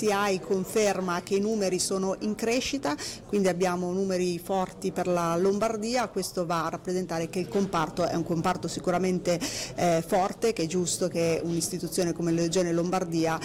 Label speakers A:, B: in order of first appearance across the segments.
A: l'ICI conferma che i numeri sono in crescita, quindi abbiamo numeri forti per la Lombardia. Questo va a rappresentare che il comparto è un comparto sicuramente forte, che è giusto che un'istituzione come la Regione Lombardia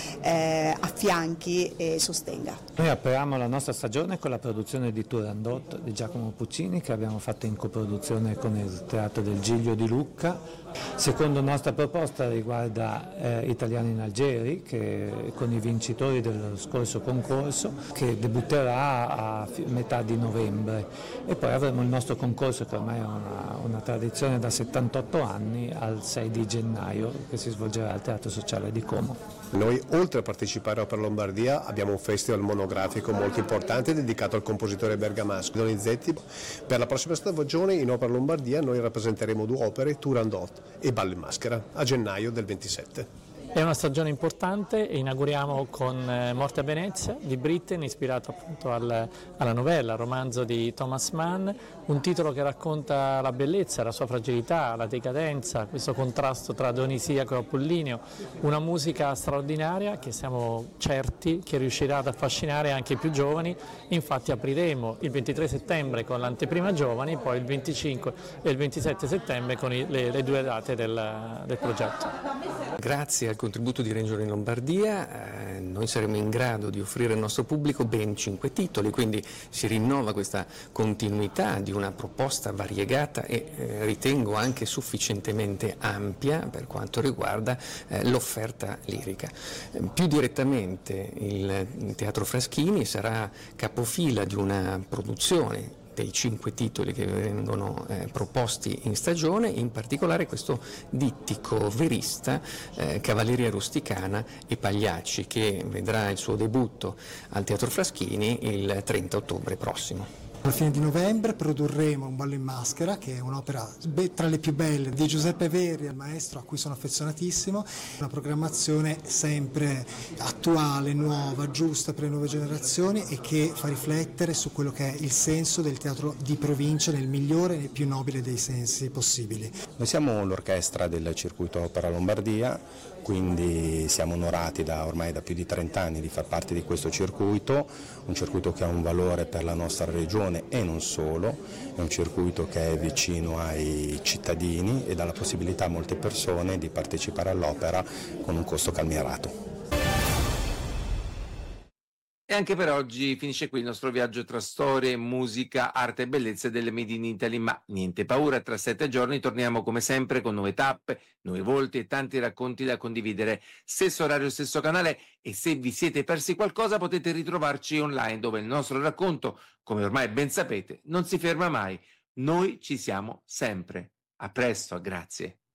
A: affianchi e sostenga.
B: Noi apriamo la nostra stagione con la produzione di Turandot di Giacomo Puccini, che abbiamo fatto in coproduzione con il Teatro del Giglio di Lucca. Seconda nostra proposta riguarda Italiani in Algeri, che con i vincitori dello scorso concorso, che debutterà a metà di novembre, e poi avremo il nostro concorso, che ormai è una tradizione da 78 anni, al 6 di gennaio, che si svolgerà al Teatro Sociale di Como.
C: Noi, oltre a partecipare a Opera Lombardia, abbiamo un festival monografico molto importante dedicato al compositore bergamasco Donizetti. Per la prossima stagione in Opera Lombardia noi rappresenteremo 2 opere, Turandot e Ballo in Maschera, a gennaio del 27.
D: È una stagione importante e inauguriamo con Morte a Venezia di Britten, ispirato appunto alla novella, al romanzo di Thomas Mann, un titolo che racconta la bellezza, la sua fragilità, la decadenza, questo contrasto tra Dionisiaco e Apollinio, una musica straordinaria che siamo certi che riuscirà ad affascinare anche i più giovani. Infatti apriremo il 23 settembre con l'anteprima giovani, poi il 25 e il 27 settembre con le 2 date del progetto.
E: Grazie al contributo di Ranger in Lombardia noi saremo in grado di offrire al nostro pubblico ben 5 titoli, quindi si rinnova questa continuità di una proposta variegata e ritengo anche sufficientemente ampia per quanto riguarda l'offerta lirica. Più direttamente il Teatro Fraschini sarà capofila di una produzione dei 5 titoli che vengono proposti in stagione, in particolare questo dittico verista Cavalleria rusticana e Pagliacci, che vedrà il suo debutto al Teatro Fraschini il 30 ottobre prossimo.
F: Alla fine di novembre produrremo Un ballo in maschera, che è un'opera tra le più belle di Giuseppe Verri, il maestro a cui sono affezionatissimo, una programmazione sempre attuale, nuova, giusta per le nuove generazioni e che fa riflettere su quello che è il senso del teatro di provincia nel migliore e nel più nobile dei sensi possibili.
G: Noi siamo l'orchestra del circuito Opera Lombardia, quindi siamo onorati ormai da più di 30 anni di far parte di questo circuito, un circuito che ha un valore per la nostra regione e non solo, è un circuito che è vicino ai cittadini e dà la possibilità a molte persone di partecipare all'opera con un costo calmierato.
H: E anche per oggi finisce qui il nostro viaggio tra storie, musica, arte e bellezze delle Made in Italy, ma niente paura, tra 7 giorni torniamo come sempre con nuove tappe, nuovi volti e tanti racconti da condividere. Stesso orario, stesso canale, e se vi siete persi qualcosa potete ritrovarci online, dove il nostro racconto, come ormai ben sapete, non si ferma mai. Noi ci siamo sempre. A presto, grazie.